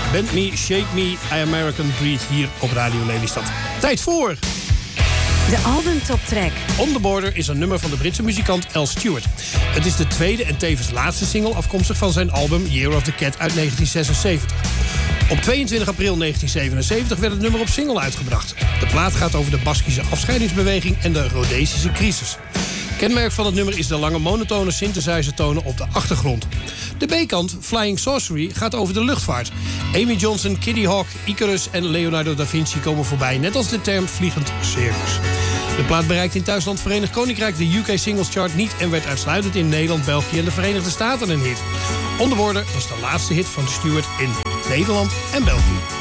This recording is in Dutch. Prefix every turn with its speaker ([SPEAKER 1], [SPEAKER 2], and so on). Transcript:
[SPEAKER 1] Bend Me, Shake Me, American Breed hier op Radio Lelystad. Tijd voor...
[SPEAKER 2] De albumtoptrack.
[SPEAKER 1] On the Border is een nummer van de Britse muzikant Al Stewart. Het is de tweede en tevens laatste single afkomstig van zijn album Year of the Cat uit 1976. Op 22 april 1977 werd het nummer op single uitgebracht. De plaat gaat over de Baskische afscheidingsbeweging en de Rhodesische crisis. Kenmerk van het nummer is de lange monotone synthesizertonen op de achtergrond. De B-kant, Flying Sorcery, gaat over de luchtvaart. Amy Johnson, Kitty Hawk, Icarus en Leonardo da Vinci komen voorbij, net als de term vliegend circus. De plaat bereikt in thuisland Verenigd Koninkrijk de UK Singles Chart niet en werd uitsluitend in Nederland, België en de Verenigde Staten een hit. On the Border was de laatste hit van Stewart in Nederland en België.